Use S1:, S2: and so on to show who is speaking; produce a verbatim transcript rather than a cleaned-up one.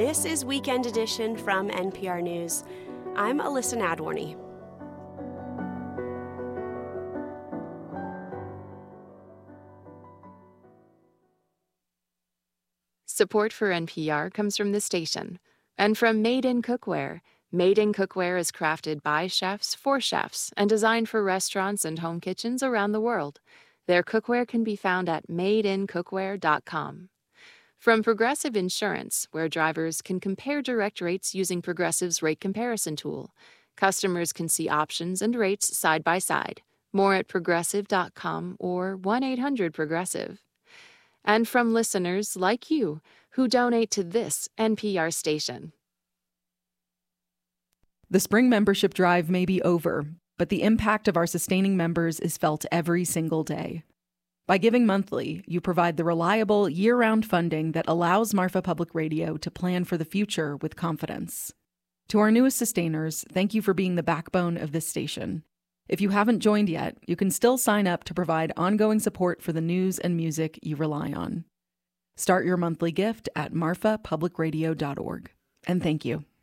S1: This is Weekend Edition from N P R News. I'm Alyssa Nadworny.
S2: Support for N P R comes from the station and from Made in Cookware. Made in Cookware is crafted by chefs for chefs and designed for restaurants and home kitchens around the world. Their cookware can be found at made in cookware dot com. From Progressive Insurance, where drivers can compare direct rates using Progressive's rate comparison tool. Customers can see options and rates side by side. More at progressive dot com or one eight hundred progressive. And from listeners like you who donate to this N P R station.
S3: The spring membership drive may be over, but the impact of our sustaining members is felt every single day. By giving monthly, you provide the reliable, year-round funding that allows Marfa Public Radio to plan for the future with confidence. To our newest sustainers, thank you for being the backbone of this station. If you haven't joined yet, you can still sign up to provide ongoing support for the news and music you rely on. Start your monthly gift at marfa public radio dot org. And thank you.